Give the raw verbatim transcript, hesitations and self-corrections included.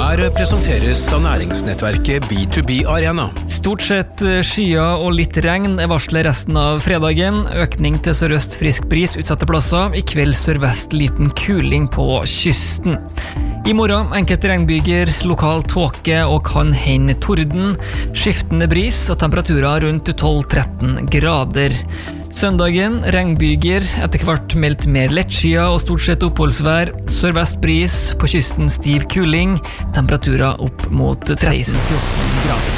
Her presenteres av næringsnettverket B to B Arena. Stort sett skyer og litt regn er varslet resten av fredagen. Økning til sørøst frisk bris utsatte plasser. I kveld sørvest liten kuling på kysten. I morgen enkelte regnbyger, lokal tåke og kan hende torden. Skiftende bris og temperaturer rundt tolv til tretten grader. Søndagen, regnbyger, etter hvert meldt mer lettskyet og stort sett oppholdsvær. Sørvest bris, på kysten stiv kuling, temperaturer opp mot seksten til fjorten grader.